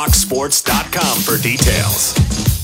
FoxSports.com for details.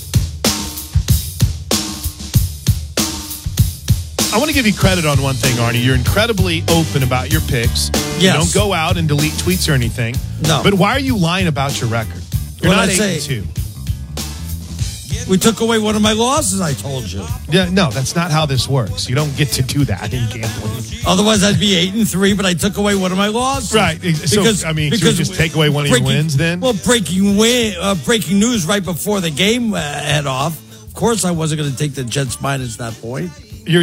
I want to give you credit on one thing, Arnie. You're incredibly open about your picks. Yes. You don't go out and delete tweets or anything. No. But why are you lying about your record? You're not 8-2. We took away one of my losses, I told you. Yeah, no, that's not how this works. You don't get to do that in gambling. Otherwise, I'd be 8-3, but I took away one of my losses. Right. Should we just take away one of your wins then? Well, breaking news right before the game head off. Of course, I wasn't going to take the Jets minus that point. You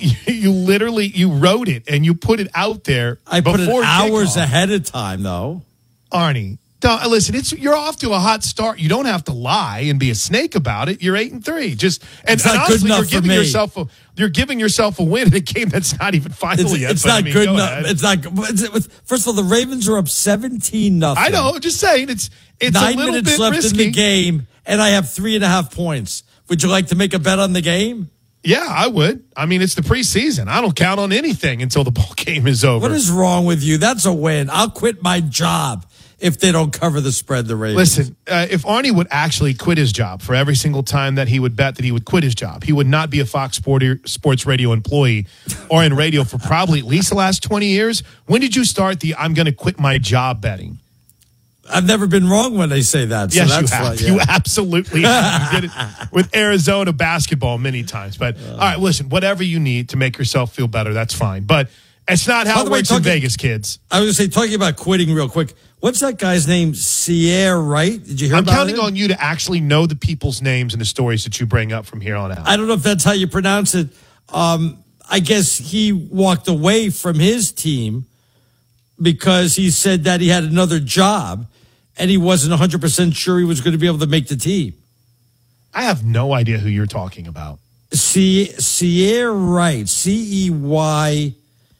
wrote it and you put it out there. I put it hours kickoff. ahead of time, though. Arnie, listen, you're off to a hot start. You don't have to lie and be a snake about it. You're 8-3. Honestly, you're giving yourself a win in a game that's not even final yet. It's not good enough. It's not. First of all, the Ravens are up 17-0. I know. I'm just saying it's 9 a little minutes bit left risky. in the game, and I have 3.5 points. Would you like to make a bet on the game? Yeah, I would. I mean, it's the preseason. I don't count on anything until the ball game is over. What is wrong with you? That's a win. I'll quit my job if they don't cover the spread, the Ravens. Listen, if Arnie would actually quit his job for every single time that he would bet that he would quit his job, he would not be a Fox Sports Radio employee or in radio for probably at least the last 20 years. When did you start the I'm going to quit my job betting? I've never been wrong when they say that. Yes, so that's you have. Why, yeah. You absolutely have. You did it with Arizona basketball many times. But, all right, listen, whatever you need to make yourself feel better, that's fine. But it's not how it works in Vegas, kids. I was going to say, talking about quitting real quick, what's that guy's name? Sierra Wright? Did you hear about it? I'm counting on you to actually know the people's names and the stories that you bring up from here on out. I don't know if that's how you pronounce it. I guess he walked away from his team because he said that he had another job and he wasn't 100% sure he was going to be able to make the team. I have no idea who you're talking about. Sierra Wright, Ceyar.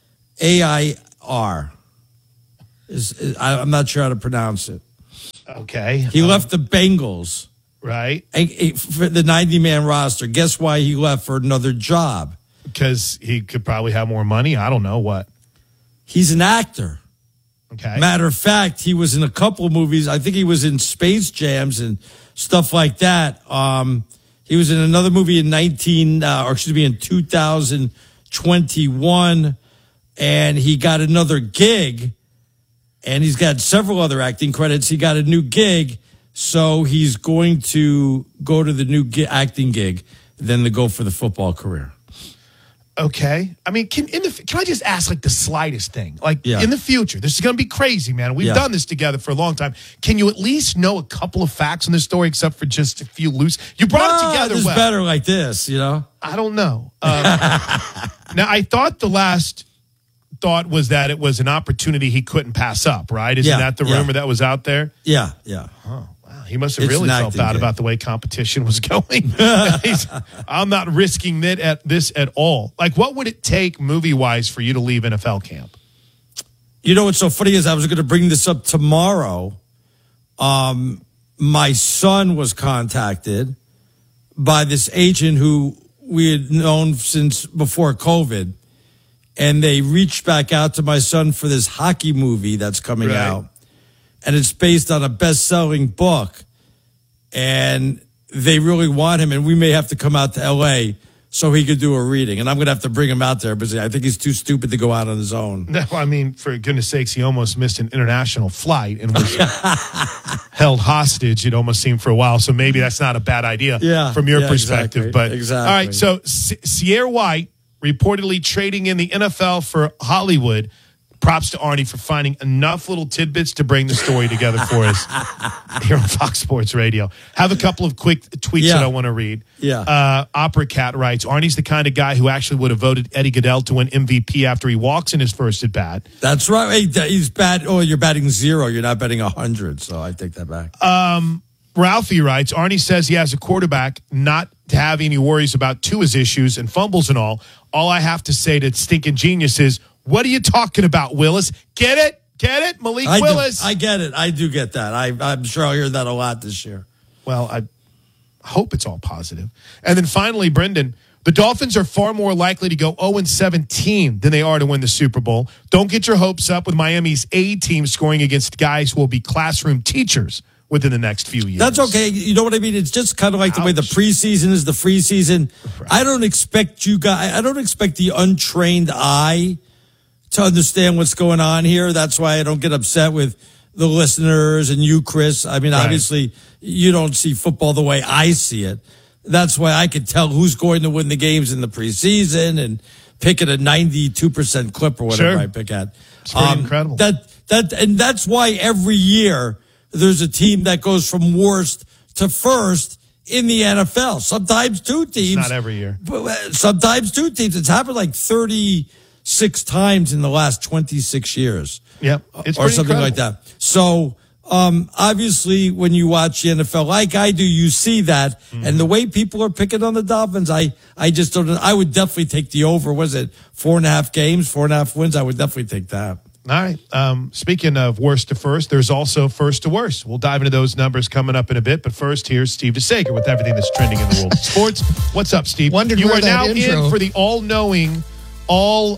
I'm not sure how to pronounce it. Okay. He left the Bengals. Right. For the 90-man roster. Guess why he left? For another job. Because he could probably have more money. I don't know what. He's an actor. Okay. Matter of fact, he was in a couple of movies. I think he was in Space Jams and stuff like that. He was in another movie in 2021, and he got another gig, and he's got several other acting credits. He got a new gig, so he's going to go to the new acting gig, then to go for the football career. Okay. I mean, can I just ask like the slightest thing? In the future, this is going to be crazy, man. We've done this together for a long time. Can you at least know a couple of facts on this story except for just a few loose? You brought it together it's well. better like this, you know? I don't know. Now, I thought the last thought was that it was an opportunity he couldn't pass up, right? Isn't that the rumor that was out there? Yeah. Oh, wow. He must have really felt bad about the way competition was going. I'm not risking this at all. Like, what would it take movie-wise for you to leave NFL camp? You know what's so funny is I was going to bring this up tomorrow. My son was contacted by this agent who we had known since before COVID, and they reached back out to my son for this hockey movie that's coming out. And it's based on a best-selling book. And they really want him, and we may have to come out to L.A. so he could do a reading. And I'm going to have to bring him out there because I think he's too stupid to go out on his own. No, I mean, for goodness sakes, he almost missed an international flight and was held hostage, it almost seemed, for a while. So maybe that's not a bad idea from your perspective. Exactly. But all right, so Sierra White reportedly trading in the NFL for Hollywood. Props to Arnie for finding enough little tidbits to bring the story together for us here on Fox Sports Radio. Have a couple of quick tweets that I want to read. Opera Cat writes, Arnie's the kind of guy who actually would have voted Eddie Goodell to win MVP after he walks in his first at bat. That's right. Hey, he's bad. Oh, you're batting 0. You're not betting 100. So I take that back. Ralphie writes, Arnie says he has a quarterback not to have any worries about Tua's issues and fumbles and all. All I have to say to stinking genius is, what are you talking about, Willis? Get it? Get it? Malik Willis. I get it. I do get that. I'm sure I'll hear that a lot this year. Well, I hope it's all positive. And then finally, Brendan, the Dolphins are far more likely to go 0-17 than they are to win the Super Bowl. Don't get your hopes up with Miami's A team scoring against guys who will be classroom teachers within the next few years. That's okay. You know what I mean? It's just kind of like the way the preseason is the free season. Right. I don't expect the untrained eye to understand what's going on here. That's why I don't get upset with the listeners and you, Chris. I mean, obviously, you don't see football the way I see it. That's why I can tell who's going to win the games in the preseason and pick at a 92% clip or whatever I pick at. It's pretty incredible. And that's why every year there's a team that goes from worst to first in the NFL. Sometimes two teams. It's not every year. Sometimes two teams. It's happened like 36 times in the last 26 years. Yep. It's or something incredible. like that. So, obviously, when you watch the NFL like I do, you see that. And the way people are picking on the Dolphins, I just don't know. I would definitely take the over. Was it 4.5 games, 4.5 wins? I would definitely take that. All right. Speaking of worst to first, there's also first to worst. We'll dive into those numbers coming up in a bit. But first, here's Steve DeSager with everything that's trending in the world of sports. What's up, Steve? Wondered you where are that now intro- in for the all-knowing, all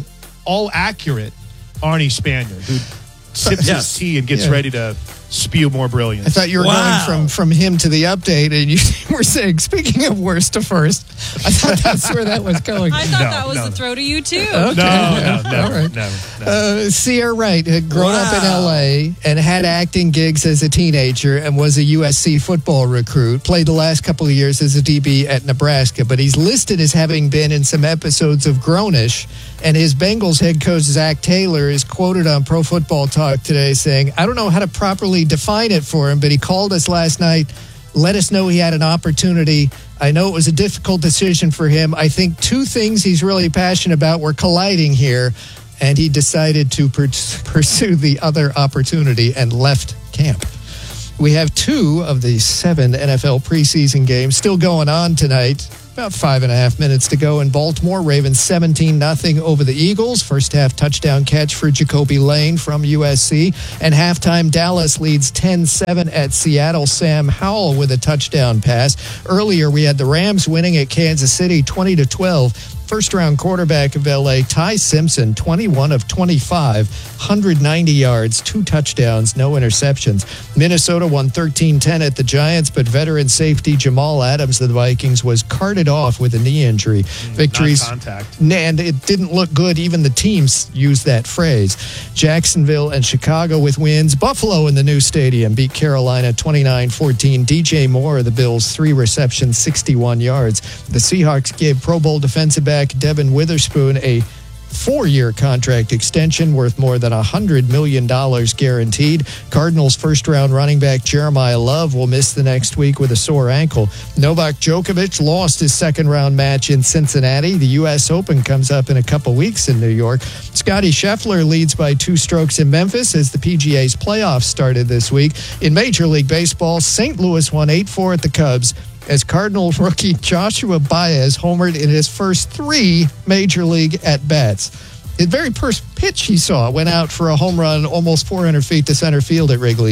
accurate Arnie Spaniard, who sips his tea and gets ready to spew more brilliance. I thought you were going from him to the update, and you were saying, speaking of worst to first, I thought that's where that was going. I thought that was the throw to you, too. Okay. No, All right. never. Sierra Wright had grown up in L.A. and had acting gigs as a teenager and was a USC football recruit. Played the last couple of years as a DB at Nebraska, but he's listed as having been in some episodes of Grownish. And his Bengals head coach, Zach Taylor, is quoted on Pro Football Talk today saying, I don't know how to properly define it for him, but he called us last night, let us know he had an opportunity. I know it was a difficult decision for him. I think two things he's really passionate about were colliding here, and he decided to pursue the other opportunity and left camp. We have 2 of the 7 NFL preseason games still going on tonight. About 5.5 minutes to go in Baltimore. Ravens 17-0 over the Eagles. First half touchdown catch for Jacoby Lane from USC. And halftime, Dallas leads 10-7 at Seattle. Sam Howell with a touchdown pass. Earlier, we had the Rams winning at Kansas City 20-12. First-round quarterback of L.A., Ty Simpson, 21 of 25, 190 yards, 2 touchdowns, no interceptions. Minnesota won 13-10 at the Giants, but veteran safety Jamal Adams of the Vikings was carted off with a knee injury. Victories, Not contact. and it didn't look good. Even the teams used that phrase. Jacksonville and Chicago with wins. Buffalo in the new stadium beat Carolina 29-14. DJ Moore of the Bills, 3 receptions, 61 yards. The Seahawks gave Pro Bowl defensive back Devin Witherspoon a 4-year contract extension worth more than $100 million guaranteed. Cardinals first-round running back Jeremiah Love will miss the next week with a sore ankle. Novak Djokovic lost his second-round match in Cincinnati. The U.S. Open comes up in a couple weeks in New York. Scottie Scheffler leads by 2 strokes in Memphis as the PGA's playoffs started this week. In Major League Baseball, St. Louis won 8-4 at the Cubs as Cardinals rookie Joshua Baez homered in his first 3 Major League at-bats. His very first pitch he saw went out for a home run almost 400 feet to center field at Wrigley.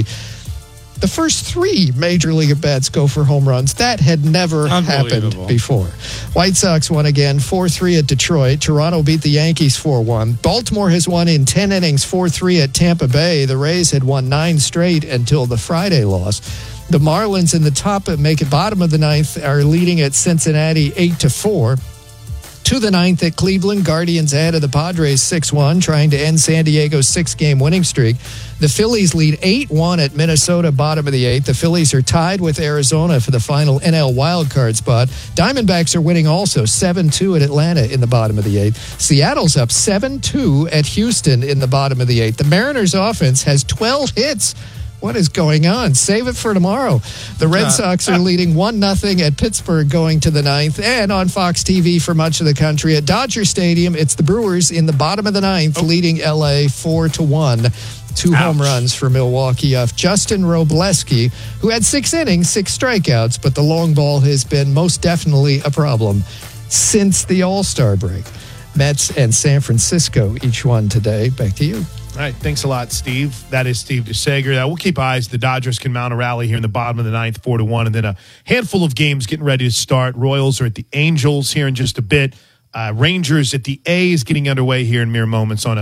The first 3 Major League at-bats go for home runs. That had never happened before. White Sox won again 4-3 at Detroit. Toronto beat the Yankees 4-1. Baltimore has won in 10 innings 4-3 at Tampa Bay. The Rays had won 9 straight until the Friday loss. The Marlins in the bottom of the 9th are leading at Cincinnati 8-4. To the 9th at Cleveland, Guardians ahead of the Padres 6-1, trying to end San Diego's 6-game winning streak. The Phillies lead 8-1 at Minnesota, bottom of the 8th. The Phillies are tied with Arizona for the final NL wildcard spot. Diamondbacks are winning also 7-2 at Atlanta in the bottom of the 8th. Seattle's up 7-2 at Houston in the bottom of the 8th. The Mariners offense has 12 hits. What is going on? Save it for tomorrow. The Red Sox are leading 1-0 at Pittsburgh going to the 9th. And on Fox TV for much of the country at Dodger Stadium, it's the Brewers in the bottom of the 9th, leading LA 4-1. 2 home runs for Milwaukee off Justin Robleski, who had 6 innings, 6 strikeouts, but the long ball has been most definitely a problem since the All-Star break. Mets and San Francisco each won today. Back to you. All right, thanks a lot, Steve. That is Steve DeSager. We'll keep eyes. The Dodgers can mount a rally here in the bottom of the 9th, 4-1, and then a handful of games getting ready to start. Royals are at the Angels here in just a bit. Rangers at the A's getting underway here in mere moments on a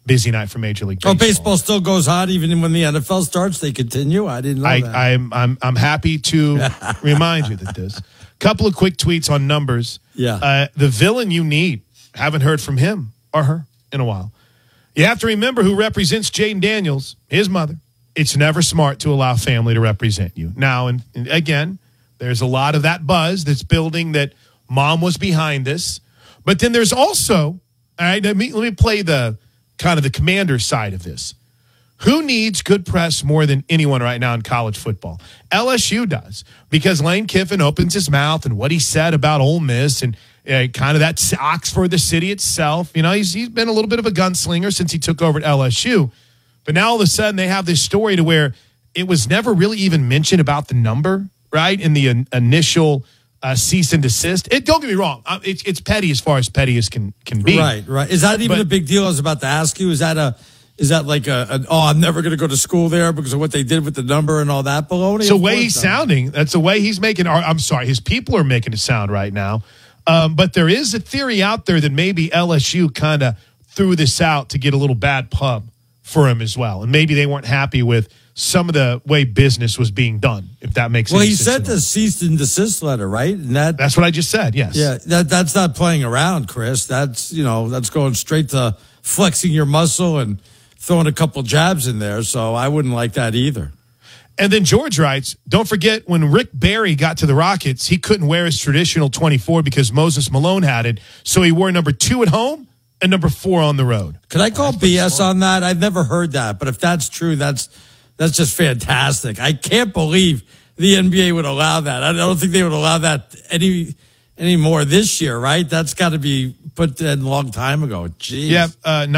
busy night for Major League Baseball. Oh, baseball still goes on even when the NFL starts. They continue. I didn't know that. I'm happy to remind you that this. Couple of quick tweets on numbers. Yeah. The villain you need. Haven't heard from him or her in a while. You have to remember who represents Jaden Daniels, his mother. It's never smart to allow family to represent you. Now, and again, there's a lot of that buzz that's building that mom was behind this. But then there's also, all right, let me play the kind of the commander side of this. Who needs good press more than anyone right now in college football? LSU does, because Lane Kiffin opens his mouth and what he said about Ole Miss and kind of that Oxford, the city itself. You know, he's been a little bit of a gunslinger since he took over at LSU. But now all of a sudden they have this story to where it was never really even mentioned about the number, right, in the initial cease and desist. Don't get me wrong. It's petty as far as petty as can be. Right. Is that even a big deal? I was about to ask you. Is that like I'm never going to go to school there because of what they did with the number and all that baloney? It's the way he's sounding. That's the way he's making. I'm sorry, his people are making it sound right now. But there is a theory out there that maybe LSU kind of threw this out to get a little bad pub for him as well. And maybe they weren't happy with some of the way business was being done, if that makes sense. Well, he sent the cease and desist letter, right? And that's what I just said, yes. Yeah, that's not playing around, Chris. That's going straight to flexing your muscle and throwing a couple jabs in there. So I wouldn't like that either. And then George writes, don't forget when Rick Barry got to the Rockets, he couldn't wear his traditional 24 because Moses Malone had it. So he wore number 2 at home and number 4 on the road. Could I call BS on that? I've never heard that. But if that's true, that's just fantastic. I can't believe the NBA would allow that. I don't think they would allow that any more this year, right? That's got to be put in a long time ago. Jeez. Yeah,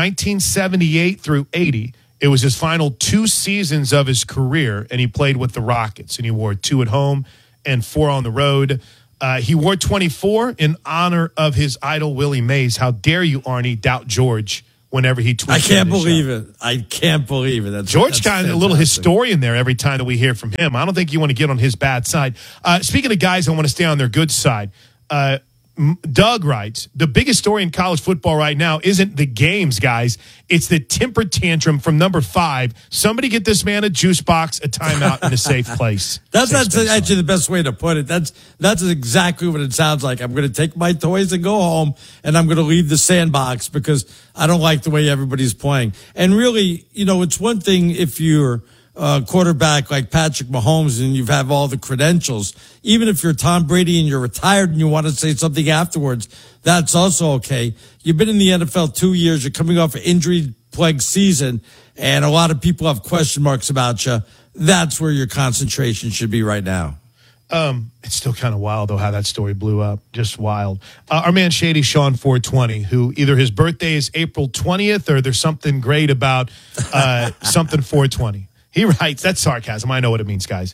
1978 through 80. It was his final 2 seasons of his career, and he played with the Rockets, and he wore 2 at home and 4 on the road. He wore 24 in honor of his idol, Willie Mays. How dare you, Arnie, doubt George whenever he tweets. I can't believe it. I can't believe it. George kind of a little historian there every time that we hear from him. I don't think you want to get on his bad side. Speaking of guys, I want to stay on their good side. Doug writes, the biggest story in college football right now isn't the games, guys. It's the temper tantrum from number 5. Somebody get this man a juice box, a timeout, in a safe place. That's actually the best way to put it. That's exactly what it sounds like. I'm going to take my toys and go home, and I'm going to leave the sandbox because I don't like the way everybody's playing. And really, it's one thing if you're quarterback like Patrick Mahomes and you have all the credentials. Even if you're Tom Brady and you're retired and you want to say something afterwards, that's also okay. You've been in the NFL 2 years. You're coming off an injury-plagued season, and a lot of people have question marks about you. That's where your concentration should be right now. It's still kind of wild, though, how that story blew up. Just wild. Our man Shady Sean 420, who either his birthday is April 20th or there's something great about something 420. He writes, that's sarcasm. I know what it means, guys.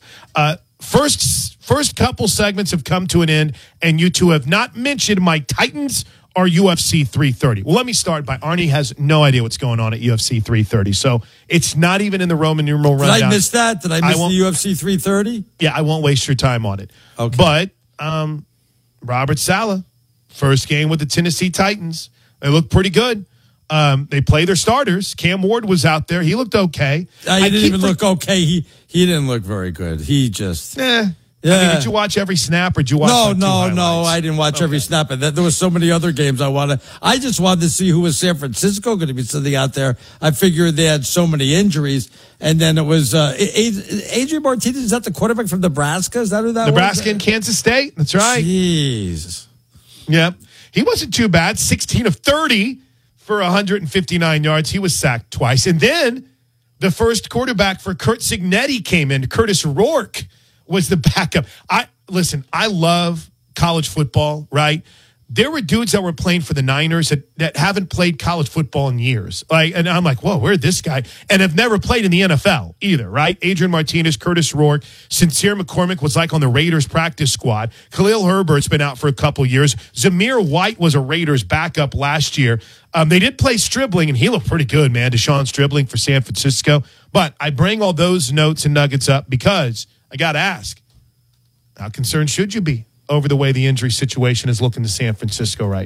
First couple segments have come to an end, and you two have not mentioned my Titans or UFC 330. Well, let me start by Arnie has no idea what's going on at UFC 330, so it's not even in the Roman numeral rundown. Did I miss that? Did I miss the UFC 330? Yeah, I won't waste your time on it. Okay. But Robert Saleh, first game with the Tennessee Titans. They look pretty good. They play their starters. Cam Ward was out there. He looked okay. He didn't even look okay. He didn't look very good. He just... Yeah. I mean, did you watch every snap or did you watch No, I didn't watch every snap. And there were so many other games I just wanted to see who was San Francisco going to be sitting out there. I figured they had so many injuries. And then it was Adrian Martinez. Is that the quarterback from Nebraska? Is that who that Nebraska was? and Kansas State. That's right. Jeez. Yep. He wasn't too bad. 16 of 30. For 159 yards. He was sacked twice. And then the first quarterback for Curt Cignetti came in. Curtis Rourke was the backup. I love college football, right? There were dudes that were playing for the Niners that haven't played college football in years. And I'm like, whoa, where'd this guy? And have never played in the NFL either, right? Adrian Martinez, Curtis Rourke, Sincere McCormick was on the Raiders practice squad. Khalil Herbert's been out for a couple years. Zamir White was a Raiders backup last year. They did play Stribling, and he looked pretty good, man. Deshaun Stribling for San Francisco. But I bring all those notes and nuggets up because I got to ask, how concerned should you be over the way the injury situation is looking to San Francisco right now?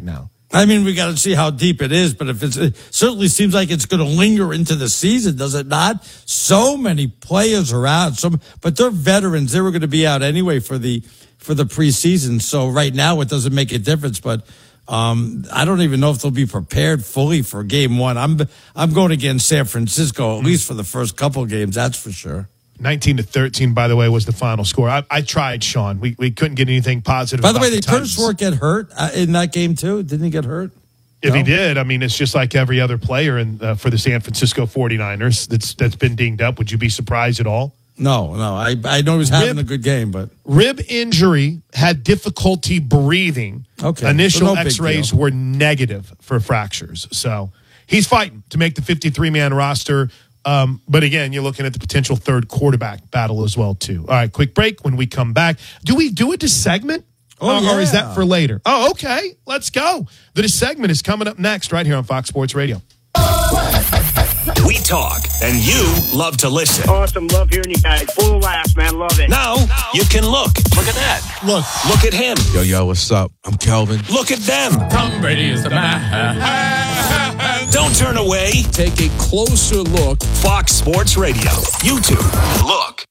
I mean, we got to see how deep it is, but if it certainly seems like it's going to linger into the season, does it not? So many players are out, but they're veterans. They were going to be out anyway for the preseason. So right now it doesn't make a difference, but I don't even know if they'll be prepared fully for game one. I'm going against San Francisco, at least for the first couple of games, that's for sure. 19-13, by the way, was the final score. I tried, Sean. We couldn't get anything positive. By the way, did Curtis Rourke get hurt in that game too? Didn't he get hurt? If he did, I mean, it's just like every other player for the San Francisco 49ers that's been dinged up. Would you be surprised at all? No. I know he was having a good game, but rib injury, had difficulty breathing. Okay. Initial So no big X-rays deal. were negative for fractures. So he's fighting to make the 53-man roster. But again, you're looking at the potential third quarterback battle as well, too. All right, quick break. When we come back, do we do a segment? Yeah. Or is that for later? Oh, okay. Let's go. The segment is coming up next right here on Fox Sports Radio. We talk, and you love to listen. Awesome. Love hearing you guys. Full of laughs, man. Love it. Now you can look. Look at that. Look at him. Yo, what's up? I'm Kelvin. Look at them. Tom Brady is the man. Don't turn away. Take a closer look. Fox Sports Radio. YouTube. Look.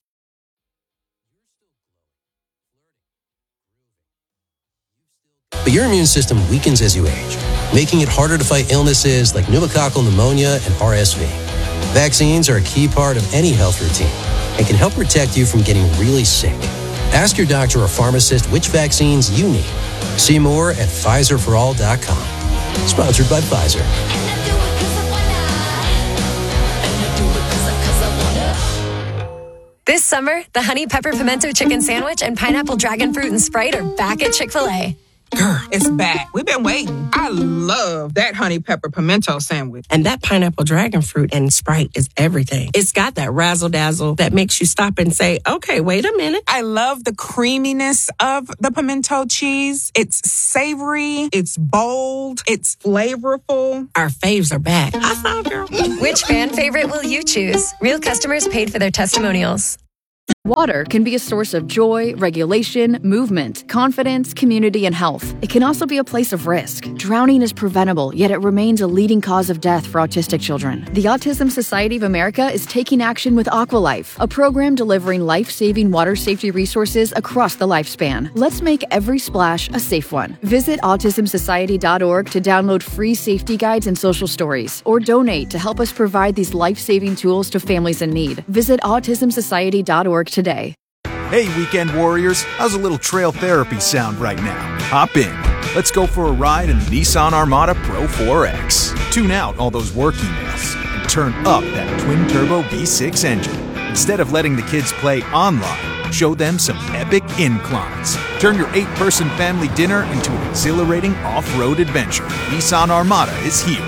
But your immune system weakens as you age, making it harder to fight illnesses like pneumococcal pneumonia and RSV. Vaccines are a key part of any health routine and can help protect you from getting really sick. Ask your doctor or pharmacist which vaccines you need. See more at PfizerForAll.com. Sponsored by Pfizer. This summer, the Honey Pepper Pimento Chicken Sandwich and Pineapple Dragon Fruit and Sprite are back at Chick-fil-A. Girl, it's back. We've been waiting. I love that honey pepper pimento sandwich. And that pineapple dragon fruit and Sprite is everything. It's got that razzle-dazzle that makes you stop and say, okay, wait a minute. I love the creaminess of the pimento cheese. It's savory. It's bold. It's flavorful. Our faves are back. I saw, girl. Which fan favorite will you choose? Real customers paid for their testimonials. Water can be a source of joy, regulation, movement, confidence, community, and health. It can also be a place of risk. Drowning is preventable, yet it remains a leading cause of death for autistic children. The Autism Society of America is taking action with Aqualife, a program delivering life-saving water safety resources across the lifespan. Let's make every splash a safe one. Visit autismsociety.org to download free safety guides and social stories, or donate to help us provide these life-saving tools to families in need. Visit autismsociety.org today. Hey, Weekend Warriors, how's a little trail therapy sound right now? Hop in. Let's go for a ride in the Nissan Armada Pro 4X. Tune out all those work emails and turn up that twin-turbo V6 engine. Instead of letting the kids play online, show them some epic inclines. Turn your 8-person family dinner into an exhilarating off-road adventure. Nissan Armada is here.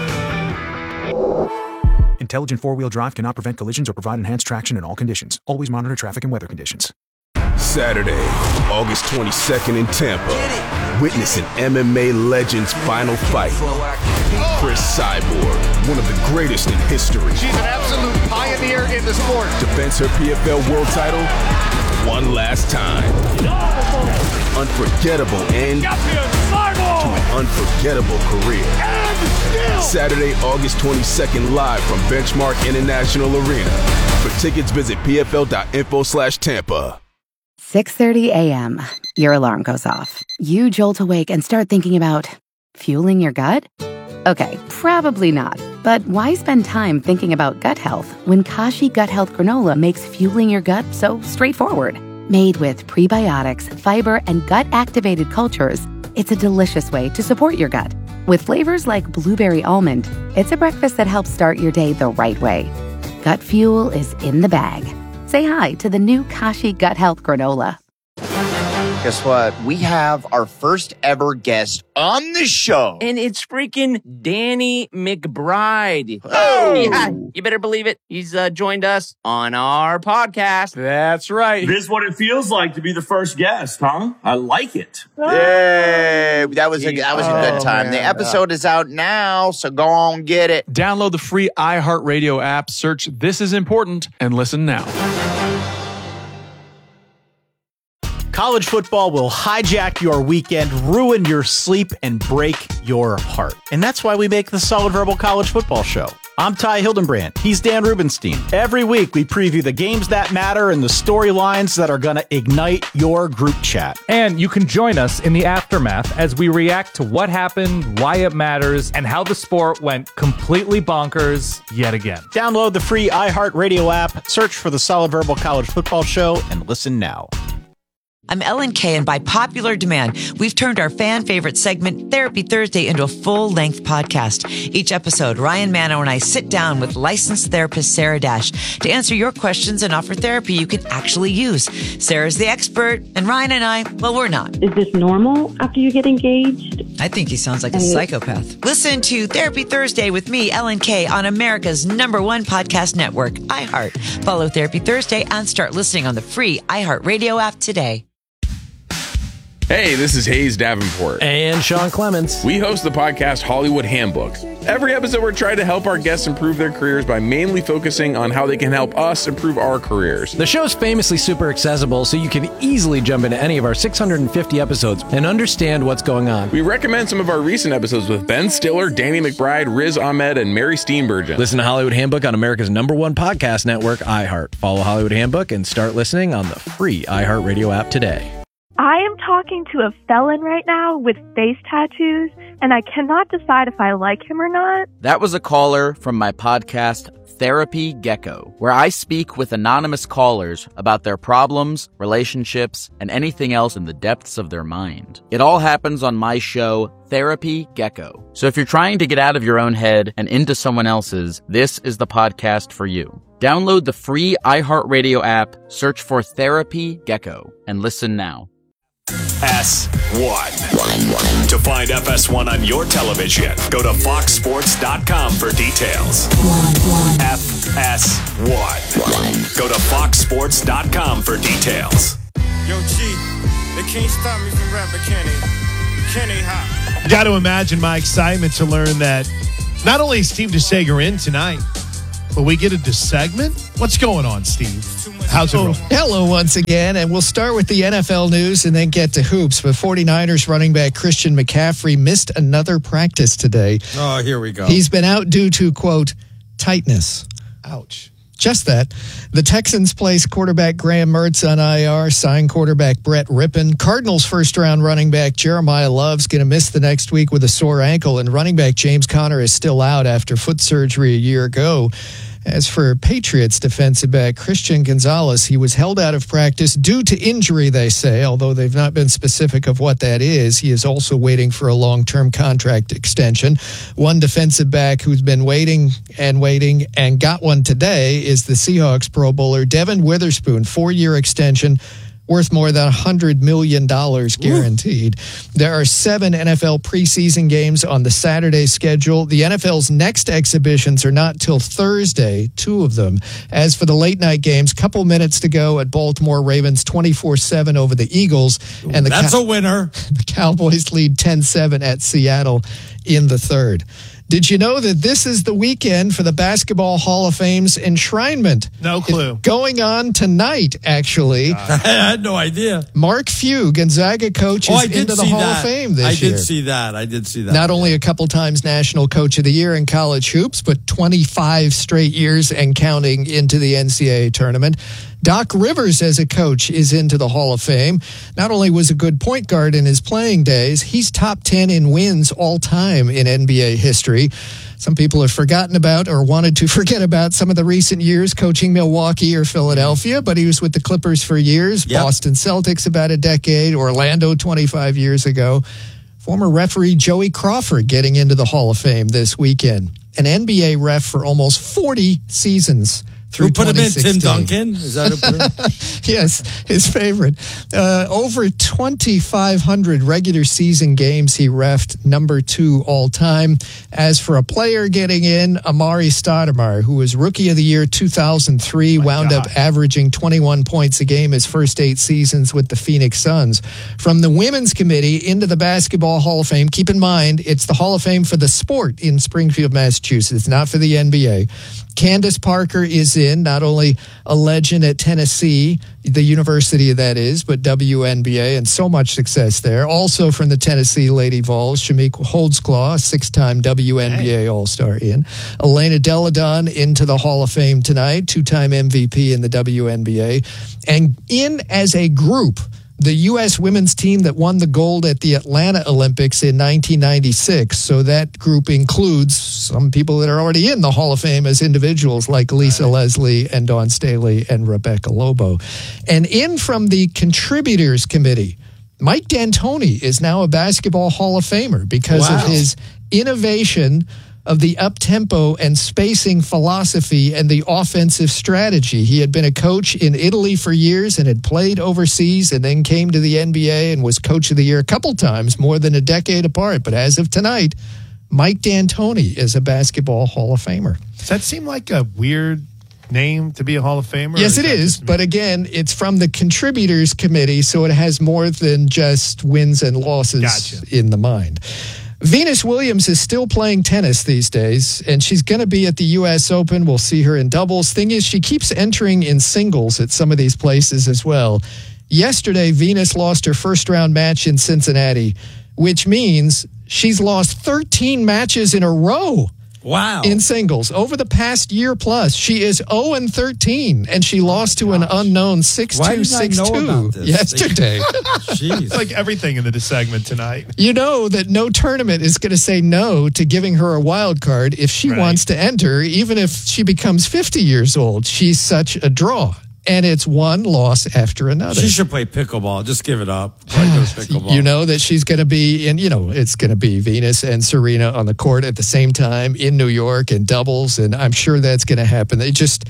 Intelligent four-wheel drive cannot prevent collisions or provide enhanced traction in all conditions. Always monitor traffic and weather conditions. Saturday, August 22nd in Tampa. Witness an MMA legend's final fight. Chris Cyborg, one of the greatest in history. She's an absolute pioneer in the sport. Defends her PFL world title one last time. Unforgettable end to an unforgettable career. Saturday, August 22nd, live from Benchmark International Arena. For tickets, visit pfl.info/Tampa. 6:30 a.m. Your alarm goes off. You jolt awake and start thinking about fueling your gut? Okay, probably not. But why spend time thinking about gut health when Kashi Gut Health Granola makes fueling your gut so straightforward? Made with prebiotics, fiber, and gut-activated cultures, it's a delicious way to support your gut. With flavors like blueberry almond, it's a breakfast that helps start your day the right way. Gut fuel is in the bag. Say hi to the new Kashi Gut Health Granola. Guess what? We have our first ever guest on the show. And it's freaking Danny McBride. Oh! Yeah, you better believe it. He's joined us on our podcast. That's right. This is what it feels like to be the first guest, huh? I like it. Yay! That was a good time. Man. The episode is out now, so go on get it. Download the free iHeartRadio app, search This Is Important, and listen now. College football will hijack your weekend, ruin your sleep, and break your heart. And that's why we make the Solid Verbal College Football Show. I'm Ty Hildenbrand. He's Dan Rubenstein. Every week, we preview the games that matter and the storylines that are going to ignite your group chat. And you can join us in the aftermath as we react to what happened, why it matters, and how the sport went completely bonkers yet again. Download the free iHeartRadio app, search for the Solid Verbal College Football Show, and listen now. I'm Ellen Kay, and by popular demand, we've turned our fan favorite segment, Therapy Thursday, into a full-length podcast. Each episode, Ryan Manno and I sit down with licensed therapist Sarah Dash to answer your questions and offer therapy you can actually use. Sarah's the expert, and Ryan and I, well, we're not. Is this normal after you get engaged? I think he sounds like a psychopath. Listen to Therapy Thursday with me, Ellen Kay, on America's #1 podcast network, iHeart. Follow Therapy Thursday and start listening on the free iHeartRadio app today. Hey, this is Hayes Davenport. And Sean Clements. We host the podcast Hollywood Handbook. Every episode, we're trying to help our guests improve their careers by mainly focusing on how they can help us improve our careers. The show's famously super accessible, so you can easily jump into any of our 650 episodes and understand what's going on. We recommend some of our recent episodes with Ben Stiller, Danny McBride, Riz Ahmed, and Mary Steenburgen. Listen to Hollywood Handbook on America's #1 podcast network, iHeart. Follow Hollywood Handbook and start listening on the free iHeartRadio app today. I am talking to a felon right now with face tattoos, and I cannot decide if I like him or not. That was a caller from my podcast, Therapy Gecko, where I speak with anonymous callers about their problems, relationships, and anything else in the depths of their mind. It all happens on my show, Therapy Gecko. So if you're trying to get out of your own head and into someone else's, this is the podcast for you. Download the free iHeartRadio app, search for Therapy Gecko, and listen now. FS1. To find FS1 on your television, go to foxsports.com for details. FS1. Go to foxsports.com for details. Yo, G, they can't stop me from rapping, can they hop? Got to imagine my excitement to learn that not only is Steve DeSager in tonight, but we get a segment? What's going on, Steve? How's it going? Hello once again, and we'll start with the NFL news and then get to hoops. But 49ers running back Christian McCaffrey missed another practice today. Oh, here we go. He's been out due to, quote, tightness. Ouch. Just that. The Texans placed quarterback Graham Mertz on IR, signed quarterback Brett Rippon. Cardinals first-round running back Jeremiah Love's going to miss the next week with a sore ankle, and running back James Conner is still out after foot surgery a year ago. As for Patriots defensive back Christian Gonzalez, he was held out of practice due to injury, they say, although they've not been specific of what that is. He is also waiting for a long-term contract extension. One defensive back who's been waiting and got one today is the Seahawks Pro Bowler Devin Witherspoon, 4-year extension worth more than $100 million guaranteed. There are 7 NFL preseason games on the Saturday schedule. The NFL's next exhibitions are not till Thursday, 2 of them. As for the late-night games, couple minutes to go at Baltimore Ravens 24-7 over the Eagles. And That's a winner. The Cowboys lead 10-7 at Seattle in the third. Did you know that this is the weekend for the Basketball Hall of Fame's enshrinement? No clue. It's going on tonight, actually. I had no idea. Mark Few, Gonzaga coach, is into the Hall of Fame this year. I did see that. Not only a couple times National Coach of the Year in college hoops, but 25 straight years and counting into the NCAA tournament. Doc Rivers, as a coach, is into the Hall of Fame. Not only was a good point guard in his playing days, he's top 10 in wins all time in NBA history. Some people have forgotten about or wanted to forget about some of the recent years coaching Milwaukee or Philadelphia, but he was with the Clippers for years, Boston Celtics about a decade, Orlando 25 years ago. Former referee Joey Crawford getting into the Hall of Fame this weekend. An NBA ref for almost 40 seasons. Who put him in? Tim Duncan? Is that who put him? Yes, his favorite. Over 2,500 regular season games he reffed, number 2 all time. As for a player getting in, Amari Stoudemire, who was Rookie of the Year 2003, wound up averaging 21 points a game his first 8 seasons with the Phoenix Suns. From the Women's Committee into the Basketball Hall of Fame, keep in mind, it's the Hall of Fame for the sport in Springfield, Massachusetts, not for the NBA. Candace Parker is in, not only a legend at Tennessee, the university that is, but WNBA, and so much success there. Also from the Tennessee Lady Vols, Shamik Holdsclaw, a 6-time WNBA All-Star in. Elena Deladon into the Hall of Fame tonight, 2-time MVP in the WNBA. And in as a group, the U.S. women's team that won the gold at the Atlanta Olympics in 1996. So that group includes some people that are already in the Hall of Fame as individuals, like Lisa Leslie and Dawn Staley and Rebecca Lobo. And in from the Contributors Committee, Mike D'Antoni is now a Basketball Hall of Famer because of his innovation of the up-tempo and spacing philosophy and the offensive strategy. He had been a coach in Italy for years and had played overseas and then came to the NBA and was Coach of the Year a couple times, more than a decade apart. But as of tonight, Mike D'Antoni is a Basketball Hall of Famer. Does that seem like a weird name to be a Hall of Famer? Yes, it is. But again, it's from the Contributors Committee, so it has more than just wins and losses in the mind. Venus Williams is still playing tennis these days, and she's going to be at the U.S. Open. We'll see her in doubles. Thing is, she keeps entering in singles at some of these places as well. Yesterday, Venus lost her first-round match in Cincinnati, which means she's lost 13 matches in a row. Wow. In singles. Over the past year plus, she is 0-13, and she lost to an unknown 6-2, 6-2 yesterday. It's like everything in the segment tonight. You know that no tournament is going to say no to giving her a wild card if she wants to enter, even if she becomes 50 years old. She's such a draw. And it's one loss after another. She should play pickleball. Just give it up. Pickleball. You know that she's going to be in, it's going to be Venus and Serena on the court at the same time in New York in doubles. And I'm sure that's going to happen.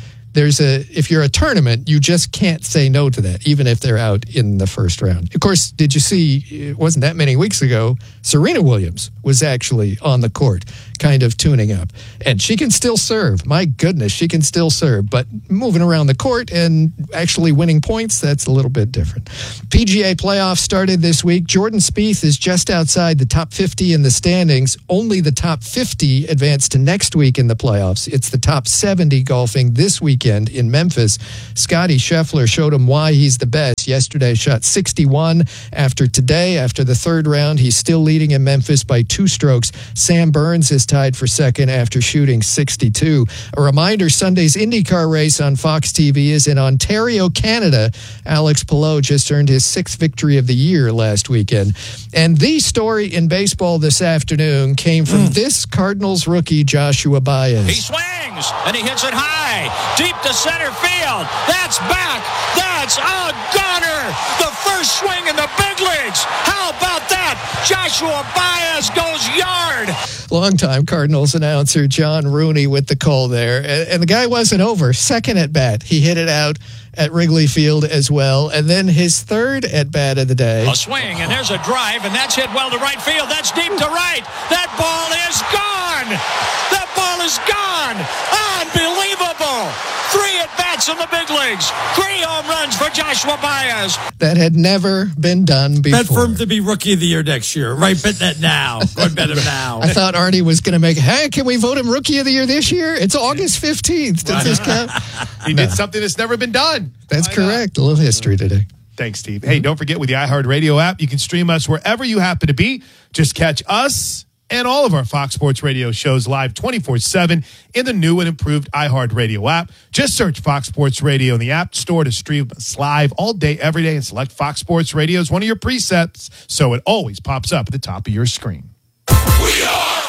If you're a tournament, you just can't say no to that, even if they're out in the first round. Of course, did you see, it wasn't that many weeks ago, Serena Williams was actually on the court, kind of tuning up. And she can still serve. My goodness, she can still serve. But moving around the court and actually winning points, that's a little bit different. PGA playoffs started this week. Jordan Spieth is just outside the top 50 in the standings. Only the top 50 advance to next week in the playoffs. It's the top 70 golfing this weekend in Memphis. Scotty Scheffler showed him why he's the best. Yesterday shot 61. After the third round, he's still leading in Memphis by 2 strokes. Sam Burns is tied for second after shooting 62. A reminder, Sunday's IndyCar race on Fox TV is in Ontario, Canada. Alex Palou just earned his 6th victory of the year last weekend. And the story in baseball this afternoon came from this Cardinals rookie, Joshua Baez. He swings, and he hits it high, deep to center field. That's back. That's a gunner. The first swing in the big leagues. How about that? Joshua Baez goes yard. Longtime Cardinals announcer John Rooney with the call there. And the guy wasn't over. Second at bat, he hit it out at Wrigley Field as well. And then his third at bat of the day. A swing, and there's a drive, and that's hit well to right field. That's deep to right. That ball is gone. That ball is gone. Unbelievable. 3 at-bats in the big leagues. 3 home runs for Joshua Baez. That had never been done before. Bet for him to be Rookie of the Year next year. Right, bet that now. Go and bet him now. I thought Artie was going to make, hey, can we vote him Rookie of the Year this year? It's August 15th. Does this count? He did something that's never been done. That's correct. A little history today. Thanks, Steve. Hey, don't forget, with the iHeartRadio app, you can stream us wherever you happen to be. Just catch us and all of our Fox Sports Radio shows live 24/7 in the new and improved iHeartRadio app. Just search Fox Sports Radio in the App Store to stream us live all day, every day, and select Fox Sports Radio as one of your presets, so it always pops up at the top of your screen. We are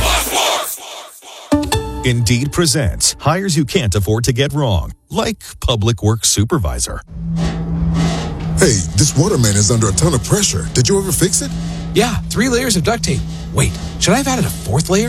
Fox Sports. Indeed presents hires you can't afford to get wrong, like public works supervisor. Hey, this waterman is under a ton of pressure. Did you ever fix it? Yeah, 3 layers of duct tape. Wait, should I have added a 4th layer?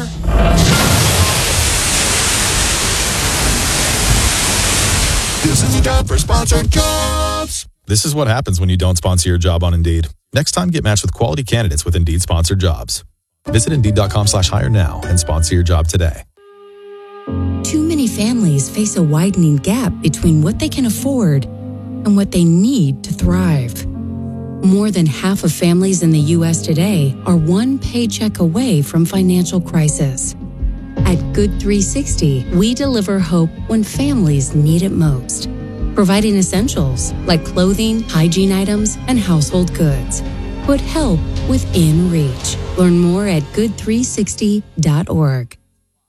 This is a job for sponsored jobs. This is what happens when you don't sponsor your job on Indeed. Next time, get matched with quality candidates with Indeed sponsored jobs. Visit Indeed.com/hire now and sponsor your job today. Too many families face a widening gap between what they can afford and what they need to thrive. More than half of families in the U.S. today are one paycheck away from financial crisis. At Good 360, we deliver hope when families need it most. providing essentials like clothing, hygiene items, and household goods. Put help within reach. Learn more at good360.org.